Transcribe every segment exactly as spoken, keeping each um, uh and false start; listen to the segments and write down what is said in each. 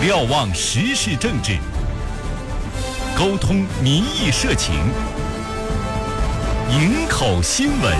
瞭望时事政治，沟通民意社情，营口新闻。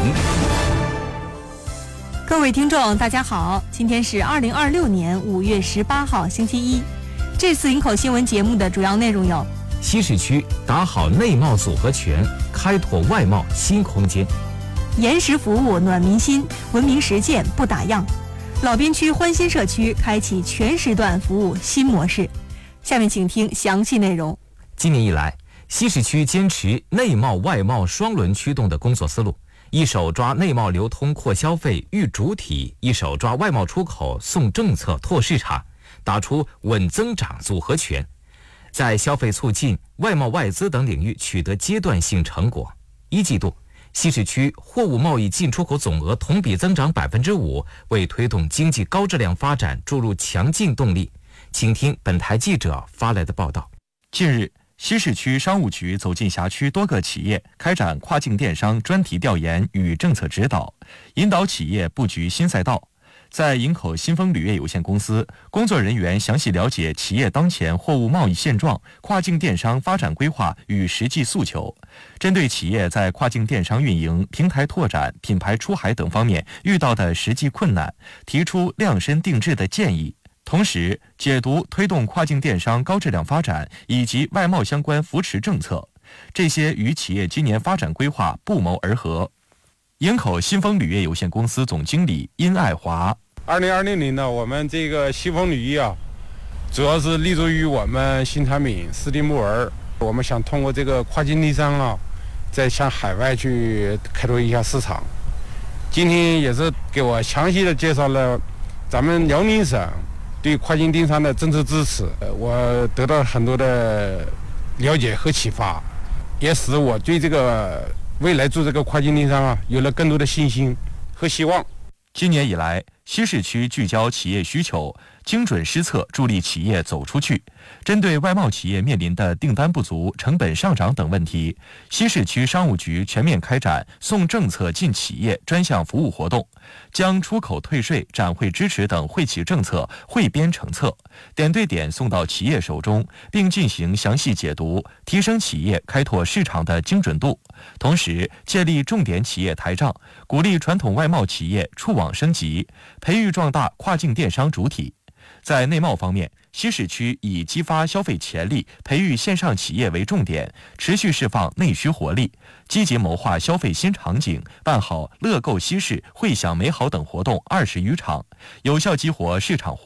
各位听众大家好，今天是二零二六年五月十八号星期一。这次营口新闻节目的主要内容有： 西市区打好内贸组合拳，开拓外贸新空间； 延时服务暖民心，文明实践不打烊；老边区欢心社区开启全时段服务新模式。下面请听详细内容。 今年以来，西市区坚持内贸外贸双轮驱动的工作思路，一手抓内贸流通扩消费育主体，一手抓外贸出口送政策拓市场，打出稳增长组合拳，在消费促进、外贸外资等领域取得阶段性成果。一季度，西市区货物贸易进出口总额同比增长百分之五，为推动经济高质量发展注入强劲动力。请听本台记者发来的报道。 近日，西市区商务局走进辖区多个企业，开展跨境电商专题调研与政策指导，引导企业布局新赛道。在营口新丰铝业有限公司，工作人员详细了解企业当前货物贸易现状、跨境电商发展规划与实际诉求，针对企业在跨境电商运营、平台拓展、品牌出海等方面遇到的实际困难，提出量身定制的建议。同时，解读推动跨境电商高质量发展以及外贸相关扶持政策，这些与企业今年发展规划不谋而合。营口新丰铝业有限公司总经理殷爱华： 二零二零年呢，我们这个新丰铝业啊，主要是立足于我们新产品湿地木纹，我们想通过这个跨境电商啊，再向海外去开拓一下市场。今天也是给我详细的介绍了咱们辽宁省对跨境电商的政策支持，我得到很多的了解和启发，也使我对这个未来做这个跨境电商啊有了更多的信心和希望。 今年以来，西市区聚焦企业需求，精准施策，助力企业走出去。针对外贸企业面临的订单不足、成本上涨等问题，西市区商务局全面开展送政策进企业专项服务活动，将出口退税、展会支持等惠企政策汇编成册，点对点送到企业手中，并进行详细解读，提升企业开拓市场的精准度。同时，建立重点企业台账，鼓励传统外贸企业触网升级，培育壮大跨境电商主体。在内贸方面，西市区以激发消费潜力、培育线上企业为重点，持续释放内需活力，积极谋划消费新场景，办好乐购西市、汇享美好等活动二十余场，有效激活市场活